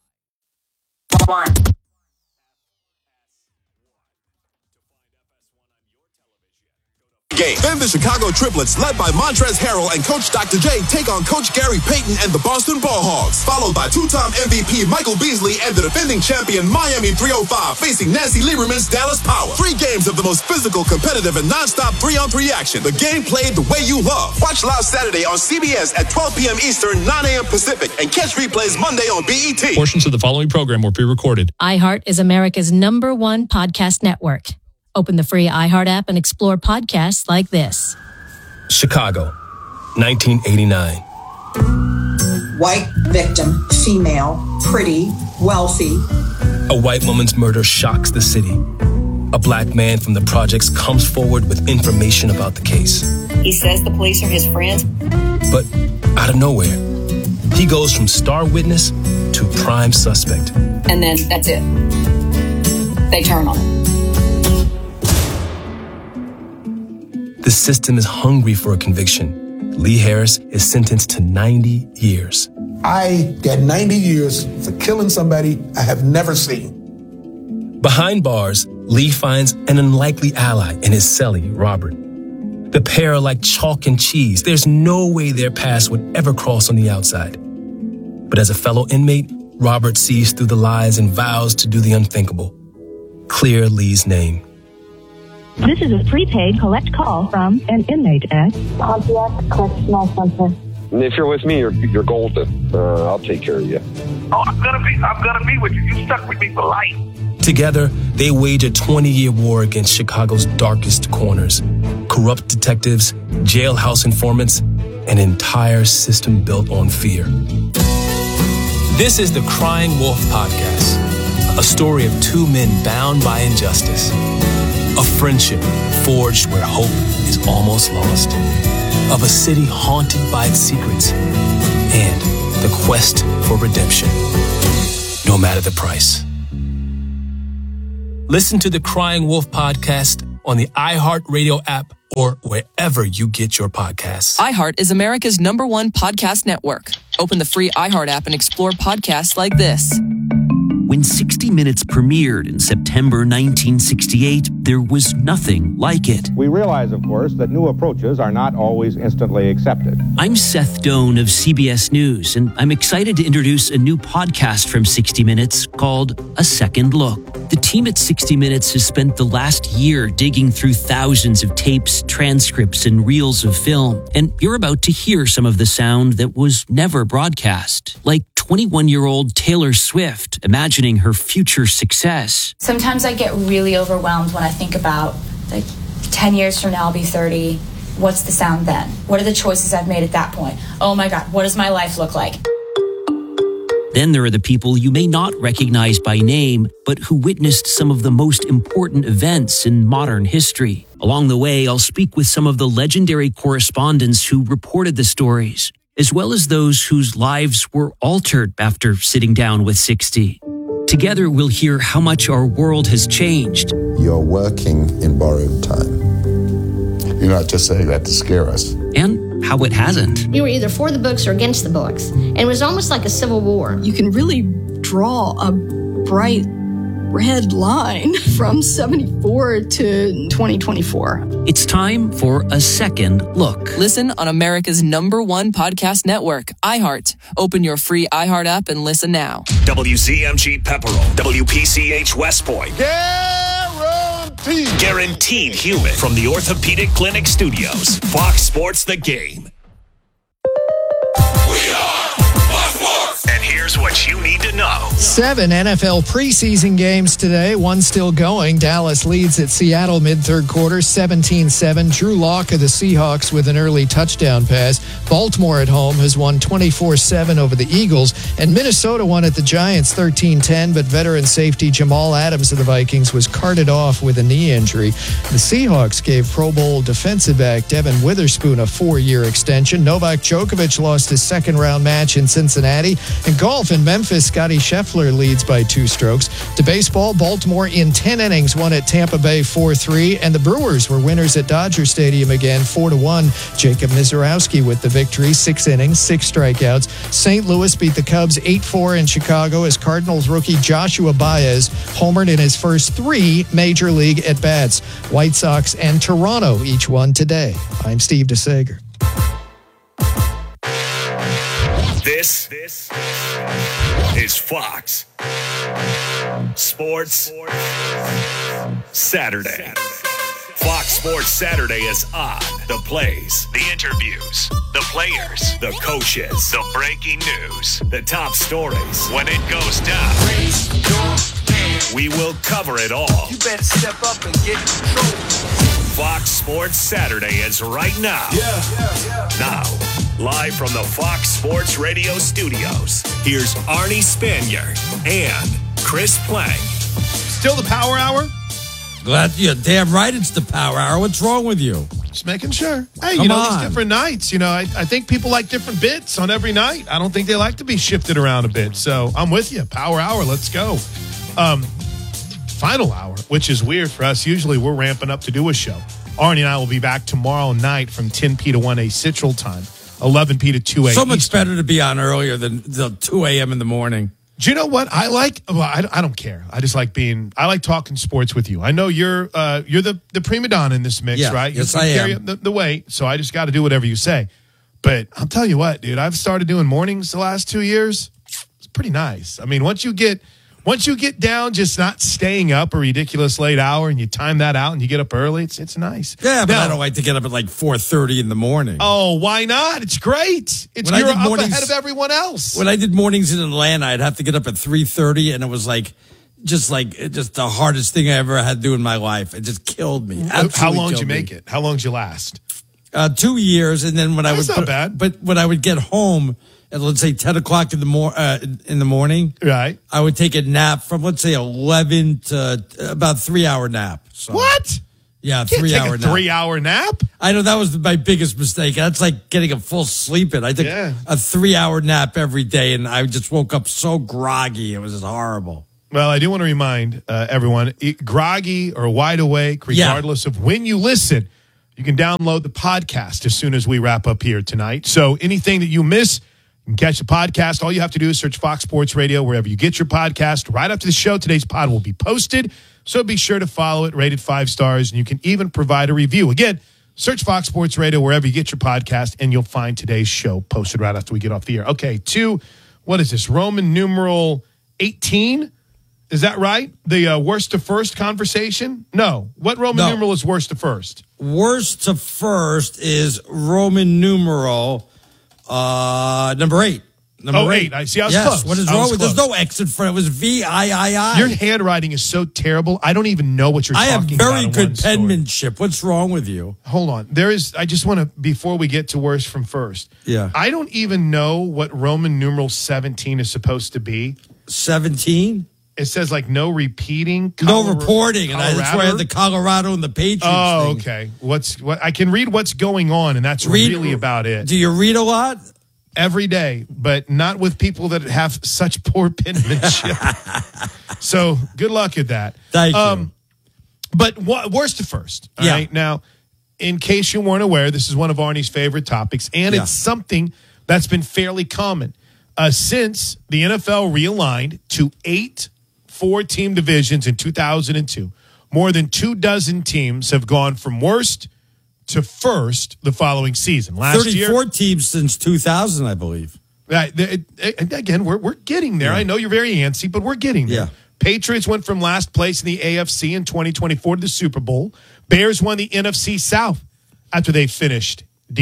Game. Then the Chicago Triplets, led by Montrezl Harrell and Coach Dr. J, take on Coach Gary Payton and the Boston Ball Hogs, followed by two-time MVP Michael Beasley and the defending champion Miami 305, facing Nancy Lieberman's Dallas Power. 3 games of the most physical, competitive, and non-stop 3-on-3 action. The game played the way you love. Watch live Saturday on CBS at 12 p.m. Eastern, 9 a.m. Pacific, and catch replays Monday on BET. Portions of the following program were pre-recorded. iHeart is America's #1 podcast network. Open the free iHeart app and explore podcasts like this. Chicago, 1989. White victim, female, pretty, wealthy. A white woman's murder shocks the city. A black man from the projects comes forward with information about the case. He says the police are his friends. But out of nowhere, he goes from star witness to prime suspect. And then that's it. They turn on him. The system is hungry for a conviction. Lee Harris is sentenced to 90 years. I got 90 years for killing somebody I have never seen. Behind bars, Lee finds an unlikely ally in his cellie, Robert. The pair are like chalk and cheese. There's no way their paths would ever cross on the outside. But as a fellow inmate, Robert sees through the lies and vows to do the unthinkable. Clear Lee's name. This is a prepaid collect call from an inmate at Pontiac Correctional Center. If you're with me, you're golden. I'll take care of you. Oh, I'm gonna be with you. You stuck with me for life. Together, they wage a 20-year war against Chicago's darkest corners. Corrupt detectives, jailhouse informants, an entire system built on fear. This is the Crying Wolf Podcast, a story of 2 men bound by injustice. A friendship forged where hope is almost lost. Of a city haunted by its secrets. And the quest for redemption, no matter the price. Listen to the Crying Wolf Podcast on the iHeartRadio app or wherever you get your podcasts. iHeart is America's #1 podcast network. Open the free iHeart app and explore podcasts like this. When 60 Minutes premiered in September 1968, there was nothing like it. We realize, of course, that new approaches are not always instantly accepted. I'm Seth Doan of CBS News, and I'm excited to introduce a new podcast from 60 Minutes called A Second Look. The team at 60 Minutes has spent the last year digging through thousands of tapes, transcripts, and reels of film, and you're about to hear some of the sound that was never broadcast, like 21-year-old Taylor Swift imagining her future success. Sometimes I get really overwhelmed when I think about, 10 years from now I'll be 30. What's the sound then? What are the choices I've made at that point? Oh my God, what does my life look like? Then there are the people you may not recognize by name, but who witnessed some of the most important events in modern history. Along the way, I'll speak with some of the legendary correspondents who reported the stories, as well as those whose lives were altered after sitting down with 60. Together, we'll hear how much our world has changed. You're working in borrowed time. You're not just saying that to scare us. And how it hasn't. You were either for the books or against the books. And it was almost like a civil war. You can really draw a bright red line from 74 to 2024. It's time for A Second Look. Listen on America's #1 podcast network, iHeart. Open your free iHeart app and listen now. WZMG Pepperell, WPCH West Point. Guaranteed human from the Orthopedic Clinic Studios. Fox Sports The Game. And here's what you need to know. 7 NFL preseason games today. One still going. Dallas leads at Seattle mid-third quarter, 17-7. Drew Lock of the Seahawks with an early touchdown pass. Baltimore at home has won 24-7 over the Eagles. And Minnesota won at the Giants 13-10, but veteran safety Jamal Adams of the Vikings was carted off with a knee injury. The Seahawks gave Pro Bowl defensive back Devin Witherspoon a 4-year extension. Novak Djokovic lost his second-round match in Cincinnati. And golf golf in Memphis, Scotty Scheffler leads by 2 strokes. To baseball, Baltimore in 10 innings won at Tampa Bay 4-3, and the Brewers were winners at Dodger Stadium again 4-1. Jacob Mizorowski with the victory, 6 innings, 6 strikeouts. St. Louis beat the Cubs 8-4 in Chicago as Cardinals rookie Joshua Baez homered in his first 3 major league at-bats. White Sox and Toronto each won today. I'm Steve DeSager. This is Fox Sports Saturday. Fox Sports Saturday is on. The plays, the interviews, the players, the coaches, the breaking news, the top stories. When it goes down, we will cover it all. You better step up and get control. Fox Sports Saturday is right now. Now, live from the Fox Sports Radio studios, here's Arnie Spanier and Chris Plank. Still the Power Hour? Glad you're damn right it's the Power Hour. What's wrong with you? Just making sure. Hey, Come on. these different nights, I think people like different bits on every night. I don't think they like to be shifted around a bit. So I'm with you. Power Hour, let's go. Final hour, which is weird for us. Usually we're ramping up to do a show. Arnie and I will be back tomorrow night from 10p to 1 a Central Time, 11p to 2 a So much Eastern. better to be on earlier than the 2 a.m. in the morning. Do you know what I like? Well, I don't care. I just like I like talking sports with you. I know you're the prima donna in this mix, right? Yes, you I carry am. the weight, so I just got to do whatever you say. But I'll tell you what, dude, I've started doing mornings the last 2 years. It's pretty nice. I mean, once you get down just not staying up a ridiculous late hour and you time that out and you get up early, it's nice. Yeah, but I don't like to get up at like 4:30 in the morning. Oh, why not? It's great. You're up ahead of everyone else. When I did mornings in Atlanta, I'd have to get up at 3:30, and it was just the hardest thing I ever had to do in my life. It just killed me. How long did you make it? How long did you last? 2 years, and then That's not bad. But when I would get home at, let's say, 10 o'clock in the morning, right, I would take a nap from, let's say, 11 to about 3-hour nap. So, what? Yeah, You can't 3-hour take a nap. 3-hour nap? I know that was my biggest mistake. That's like getting a full sleep in. I took a 3-hour nap every day, and I just woke up so groggy. It was just horrible. Well, I do want to remind everyone, groggy or wide awake, regardless of when you listen, you can download the podcast as soon as we wrap up here tonight. So anything that you miss, you can catch the podcast. All you have to do is search Fox Sports Radio wherever you get your podcast. Right after the show, today's pod will be posted. So be sure to follow it, rated 5 stars, and you can even provide a review. Again, search Fox Sports Radio wherever you get your podcast, and you'll find today's show posted right after we get off the air. Okay, what is this? Roman numeral 18? Is that right? The worst to first conversation? No. What Roman numeral is worst to first? Worst to first is Roman numeral number 8. Number 8. I see. I was close. What is wrong with? There's no X in front. It was VIII. Your handwriting is so terrible. I don't even know what you're talking about. I have very good penmanship. What's wrong with you? Hold on. I just want to, before we get to worst from first. Yeah. I don't even know what Roman numeral 17 is supposed to be. 17? It says no repeating. No reporting. And that's why I had the Colorado and the Patriots thing. Okay. What? I can read what's going on, and that's really about it. Do you read a lot? Every day, but not with people that have such poor penmanship. So good luck at that. Thank you. But worst to first. All right? Now, in case you weren't aware, this is one of Arnie's favorite topics, and it's something that's been fairly common since the NFL realigned to 8 4-team divisions in 2002. More than 24 teams have gone from worst to first the following season. Last 34 teams since 2000, I believe. Again, we're getting there. I know you're very antsy, but we're getting there. Yeah. Patriots went from last place in the AFC in 2024 to the Super Bowl. Bears won the NFC South after they finished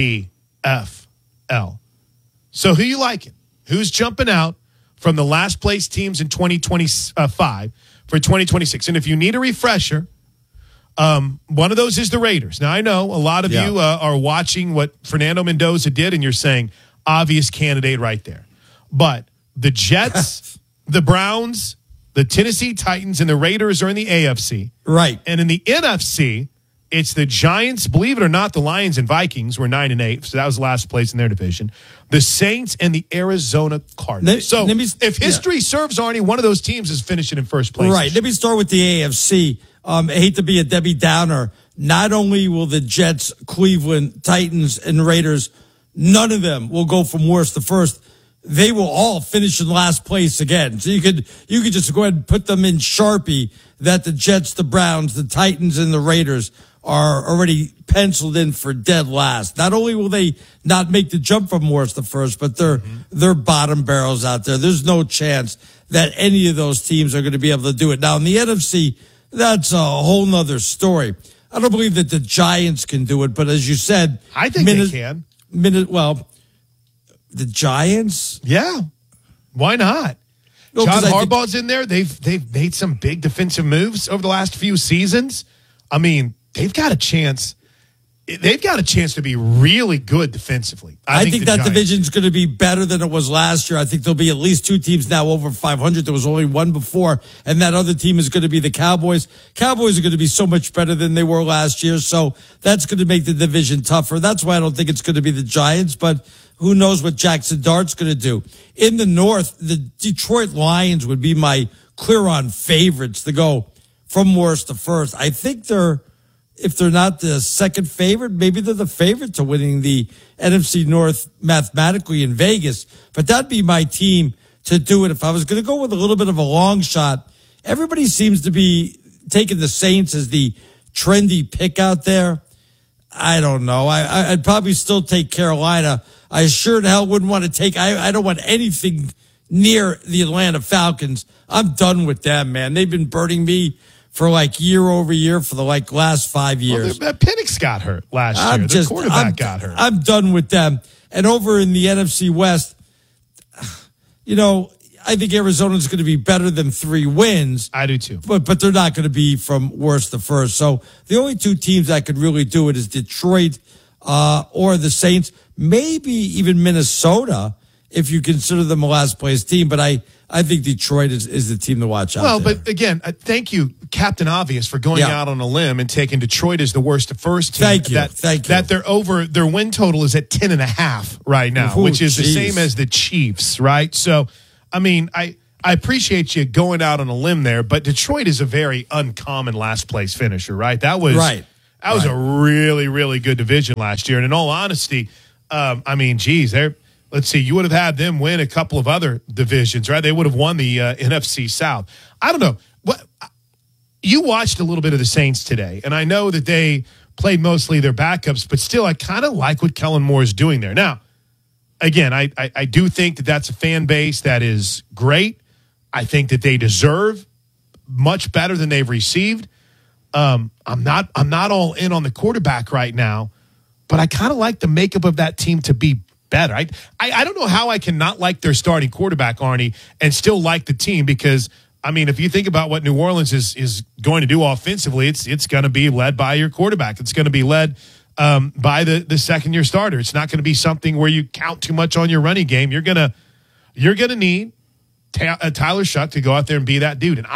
DFL. So who you liking? Who's jumping out from the last place teams in 2025 for 2026? And if you need a refresher, one of those is the Raiders. Now, I know a lot of you are watching what Fernando Mendoza did, and you're saying, obvious candidate right there. But the Jets, the Browns, the Tennessee Titans, and the Raiders are in the AFC. Right. And in the NFC, It's the Giants, believe it or not, the Lions and Vikings were 9-8, so that was last place in their division. The Saints and the Arizona Cardinals. If history serves, Arnie, one of those teams is finishing in first place. Right. Let me start with the AFC. I hate to be a Debbie Downer. Not only will the Jets, Cleveland, Titans, and Raiders, none of them will go from worst to first. They will all finish in last place again. So you could just go ahead and put them in Sharpie that the Jets, the Browns, the Titans, and the Raiders are already penciled in for dead last. Not only will they not make the jump from worst to first, but they're bottom barrels out there. There's no chance that any of those teams are going to be able to do it. Now, in the NFC, that's a whole nother story. I don't believe that the Giants can do it, but as you said, I think they can. The Giants? Yeah. Why not? No, John Harbaugh's in there. They've made some big defensive moves over the last few seasons. I mean, they've got a chance. They've got a chance to be really good defensively. I think that division's going to be better than it was last year. I think there'll be at least two teams now over 500. There was only one before, and that other team is going to be the Cowboys. Cowboys are going to be so much better than they were last year, so that's going to make the division tougher. That's why I don't think it's going to be the Giants, but who knows what Jackson Dart's going to do. In the North, the Detroit Lions would be my clear-on favorites to go from worst to first. I think if they're not the second favorite, maybe they're the favorite to winning the NFC North mathematically in Vegas. But that'd be my team to do it. If I was going to go with a little bit of a long shot, everybody seems to be taking the Saints as the trendy pick out there. I don't know. I'd probably still take Carolina. I sure the hell wouldn't want to take. I don't want anything near the Atlanta Falcons. I'm done with them, man. They've been burning me for year over year for the last 5 years. Well, Penix got hurt last year. The quarterback got hurt. I'm done with them. And over in the NFC West, I think Arizona's going to be better than 3 wins. I do too. But they're not going to be from worst to first. So the only 2 teams that could really do it is Detroit or the Saints, maybe even Minnesota, if you consider them a last place team. But I think Detroit is the team to watch out. Well, but again, thank you, Captain Obvious, for going out on a limb and taking Detroit as the worst to first team. Thank you. That their win total is at 10.5 right now, which is the same as the Chiefs, right? So, I mean, I appreciate you going out on a limb there, but Detroit is a very uncommon last place finisher, right? That was a really, really good division last year. And in all honesty, let's see, you would have had them win a couple of other divisions, right? They would have won the NFC South. I don't know. You watched a little bit of the Saints today, and I know that they played mostly their backups, but still, I kind of like what Kellen Moore is doing there. Now, again, I do think that that's a fan base that is great. I think that they deserve much better than they've received. I'm not all in on the quarterback right now, but I kind of like the makeup of that team to be better. I don't know how I can not like their starting quarterback, Arnie, and still like the team because, I mean, if you think about what New Orleans is going to do offensively, it's going to be led by your quarterback. It's going to be led by the second-year starter. It's not going to be something where you count too much on your running game. You're gonna need Tyler Shuck to go out there and be that dude. And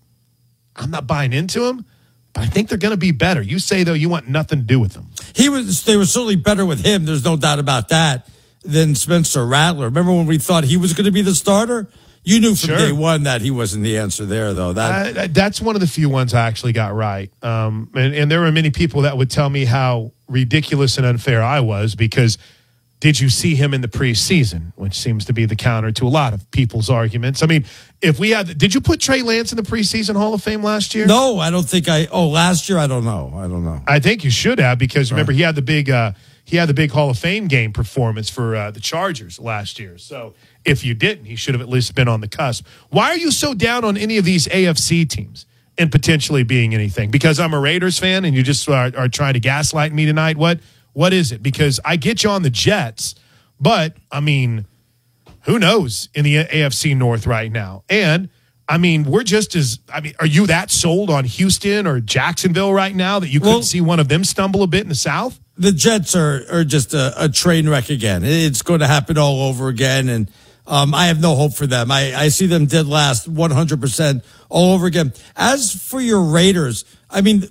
I'm not buying into him, but I think they're going to be better. You say, though, you want nothing to do with them. They were certainly better with him. There's no doubt about that than Spencer Rattler. Remember when we thought he was going to be the starter? You knew from day one that he wasn't the answer there, though. That's one of the few ones I actually got right. And there were many people that would tell me how ridiculous and unfair I was because did you see him in the preseason, which seems to be the counter to a lot of people's arguments. I mean, did you put Trey Lance in the preseason Hall of Fame last year? No, I don't think last year, I don't know. I think you should have because remember he had the big Hall of Fame game performance for the Chargers last year. So if you didn't, he should have at least been on the cusp. Why are you so down on any of these AFC teams and potentially being anything? Because I'm a Raiders fan and you just are trying to gaslight me tonight? What is it? Because I get you on the Jets, but, I mean, who knows in the AFC North right now? And, I mean, are you that sold on Houston or Jacksonville right now that you couldn't see one of them stumble a bit in the South? The Jets are just a train wreck again. It's going to happen all over again, and I have no hope for them. I see them dead last 100% all over again. As for your Raiders, I mean,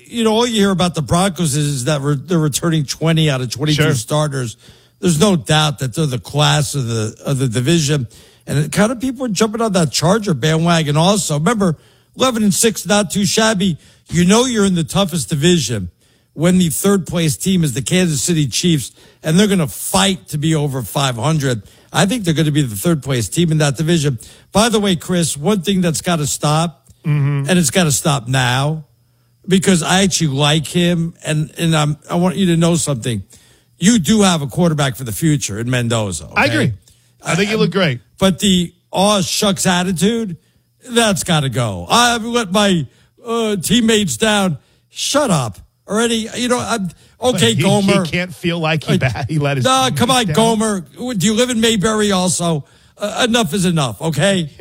all you hear about the Broncos is that they're returning 20 out of 22 starters. There's no doubt that they're the class of the division. And kind of people are jumping on that Charger bandwagon also. Remember, 11-6, not too shabby. You're in the toughest division when the third place team is the Kansas City Chiefs, and they're going to fight to be over 500. I think they're going to be the third place team in that division. By the way, Chris, one thing that's got to stop, and it's got to stop now, because I actually like him, and I want you to know something. You do have a quarterback for the future in Mendoza. Okay? I agree. I think you look great. But the shucks attitude, that's got to go. I've let my teammates down. Shut up already. Okay, Gomer. He can't feel like he let his come on, down. Gomer. Do you live in Mayberry also? Enough is enough, okay?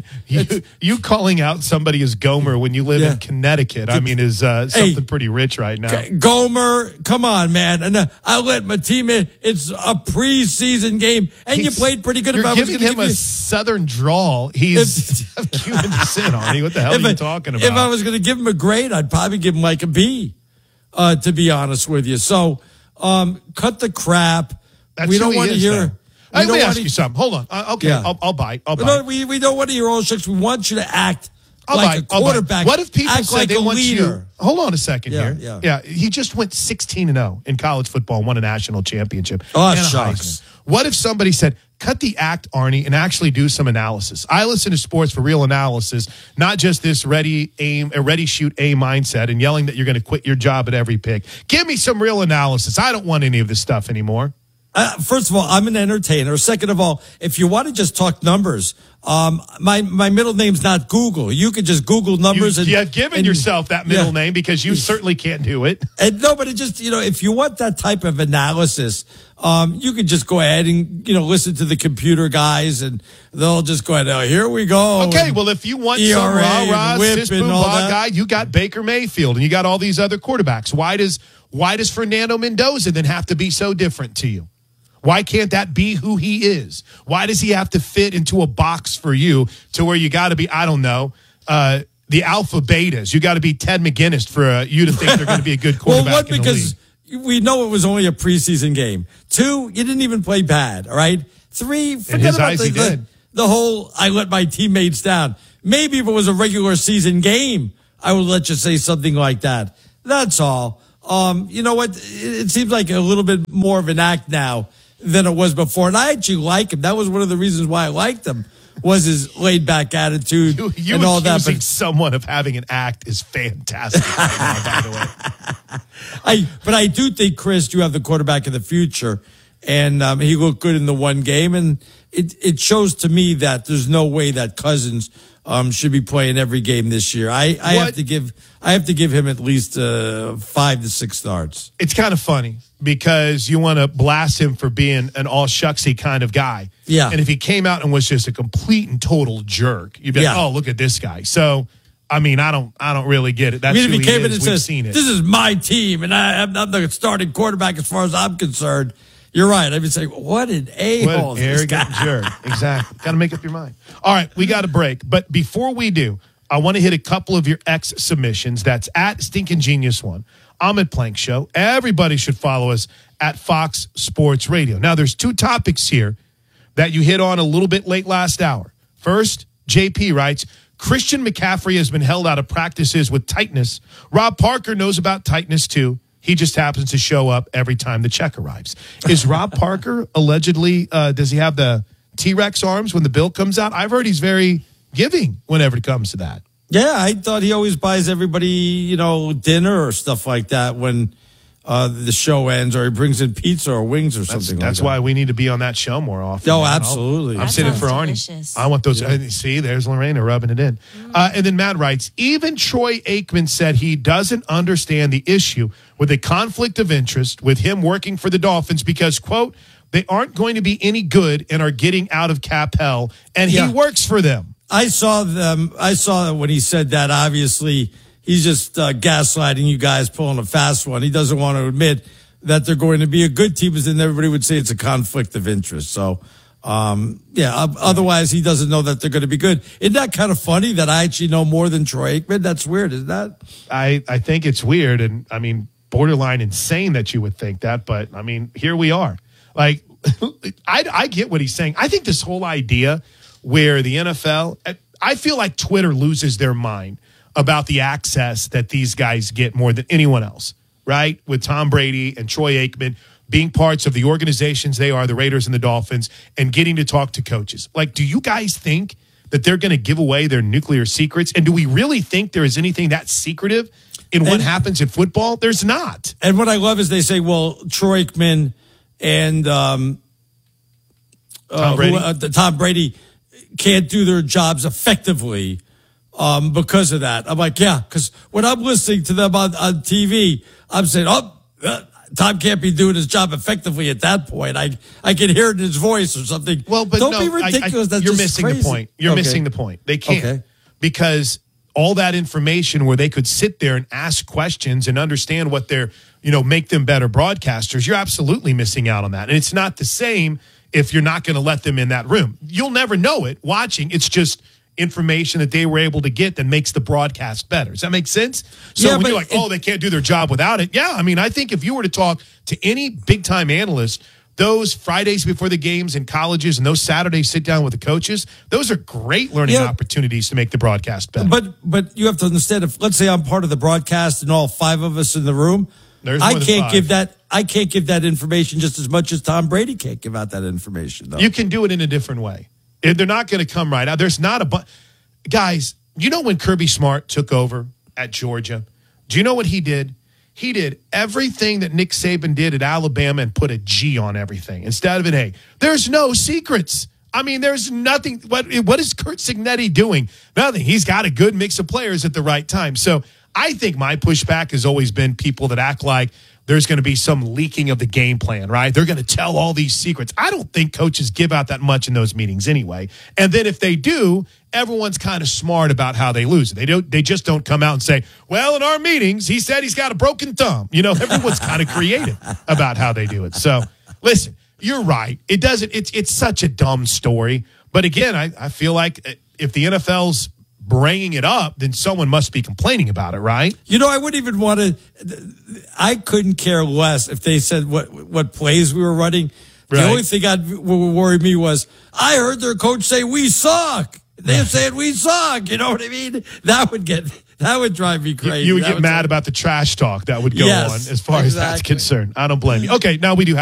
You calling out somebody as Gomer when you live in Connecticut, is something pretty rich right now. Gomer, come on, man. And I let my team in. It's a preseason game, and you played pretty good. You're giving him a southern drawl. He's of Cuban descent, Arnie. What the hell are you talking about? If I was going to give him a grade, I'd probably give him like a B, to be honest with you. So cut the crap. We don't want to hear... Let me ask you something. Hold on. Okay, yeah. I'll buy. No, we don't want to hear all shucks. We want you to act like a quarterback. What if people say like they want leader? you? Hold on a second here. Yeah. He just went 16-0 in college football and won a national championship. Oh, shucks. What if somebody said, cut the act, Arnie, and actually do some analysis? I listen to sports for real analysis, not just this ready, shoot, aim mindset and yelling that you're going to quit your job at every pick. Give me some real analysis. I don't want any of this stuff anymore. First of all, I'm an entertainer. Second of all, if you want to just talk numbers, my middle name's not Google. You could just Google numbers. You have given yourself that middle name because you certainly can't do it. But it just, if you want that type of analysis, you can just go ahead and, listen to the computer guys and they'll just go ahead. Oh, here we go. Okay. Well, if you want some rah-rah, sis-boom-bah guy, you got Baker Mayfield and you got all these other quarterbacks. Why does Fernando Mendoza then have to be so different to you? Why can't that be who he is? Why does he have to fit into a box for you to where you got to be, I don't know, the alpha betas? You got to be Ted McGinnis for you to think they're going to be a good quarterback in the league. We know it was only a preseason game. 2, you didn't even play bad, all right? 3, forget about the whole I let my teammates down. Maybe if it was a regular season game, I would let you say something like that. That's all. You know what? It seems like a little bit more of an act now than it was before. And I actually like him. That was one of the reasons why I liked him, was his laid back attitude and all that. But someone of having an act is fantastic right now, by the way. But I do think, Chris, you have the quarterback of the future, and he looked good in the one game, and it shows to me that there's no way that Cousins should be playing every game this year. I have to give him at least 5 to 6 starts. It's kind of funny because you want to blast him for being an all shucksy kind of guy. Yeah. And if he came out and was just a complete and total jerk, you'd be like, oh, look at this guy. So, I don't really get it. That's who he came in and says, this is my team, and I'm the starting quarterback as far as I'm concerned. You're right. I would say, what an a-hole. What an arrogant jerk. Exactly. Got to make up your mind. All right, we got a break. But before we do, I want to hit a couple of your X submissions. That's at Stinkin' Genius One. Ahmed Plank Show. Everybody should follow us at Fox Sports Radio. Now, there's 2 topics here that you hit on a little bit late last hour. First, JP writes, Christian McCaffrey has been held out of practices with tightness. Rob Parker knows about tightness, too. He just happens to show up every time the check arrives. Is Rob Parker allegedly, does he have the T-Rex arms when the bill comes out? I've heard he's very giving whenever it comes to that. Yeah, I thought he always buys everybody, dinner or stuff like that when the show ends, or he brings in pizza or wings or something That's why we need to be on that show more often. Oh, absolutely. I'm sitting for Arnie. Delicious. I want those. Yeah. See, there's Lorena rubbing it in. And then Matt writes, even Troy Aikman said he doesn't understand the issue with a conflict of interest with him working for the Dolphins because, quote, they aren't going to be any good and are getting out of cap hell, and he works for them. I saw when he said that, obviously, he's just gaslighting you guys, pulling a fast one. He doesn't want to admit that they're going to be a good team, and then everybody would say it's a conflict of interest. So Otherwise, he doesn't know that they're going to be good. Isn't that kind of funny that I actually know more than Troy Aikman? That's weird, isn't that? I think it's weird, and I mean, borderline insane that you would think that, but I mean, here we are. Like, I get what he's saying. I think this whole idea where the NFL, I feel like Twitter loses their mind about the access that these guys get more than anyone else, right? With Tom Brady and Troy Aikman being parts of the organizations they are, the Raiders and the Dolphins, and getting to talk to coaches. Like, do you guys think that they're going to give away their nuclear secrets? And do we really think there is anything that secretive in what happens in football? There's not. And what I love is they say, well, Troy Aikman and Tom Brady can't do their jobs effectively because of that. I'm like, yeah, because when I'm listening to them on TV, I'm saying, Tom can't be doing his job effectively at that point. I can hear it in his voice or something. Well, but don't be ridiculous. That's you're just missing crazy. the point. You're missing the point. They can't because all that information where they could sit there and ask questions and understand what they're, make them better broadcasters. You're absolutely missing out on that. And it's not the same if you're not going to let them in that room. You'll never know it watching. It's just information that they were able to get that makes the broadcast better. Does that make sense? So when you're like, they can't do their job without it. Yeah, I mean, I think if you were to talk to any big-time analyst, those Fridays before the games in colleges and those Saturdays sit down with the coaches, those are great learning opportunities to make the broadcast better. But you have to understand, if let's say I'm part of the broadcast and all 5 of us in the room, I can't give that information just as much as Tom Brady can't give out that information, though. You can do it in a different way. They're not going to come right out. There's not a guys, when Kirby Smart took over at Georgia, do you know what he did? He did everything that Nick Saban did at Alabama and put a G on everything instead of an A. There's no secrets. I mean, there's nothing. What is Curt Cignetti doing? Nothing. He's got a good mix of players at the right time. So I think my pushback has always been people that act like there's going to be some leaking of the game plan, right? They're going to tell all these secrets. I don't think coaches give out that much in those meetings anyway. And then if they do, everyone's kind of smart about how they lose it. They just don't come out and say, well, in our meetings, he said he's got a broken thumb. Everyone's kind of creative about how they do it. So listen, you're right. It's such a dumb story. But again, I feel like if the NFL's bringing it up, then someone must be complaining about it, right? I wouldn't even want to. I couldn't care less if they said what plays we were running. Right. The only thing that would worry me was I heard their coach say we suck. They're saying we suck. You know what I mean? That would drive me crazy. You would get mad about the trash talk that would go on as far as that's concerned. I don't blame you. Okay, now we do have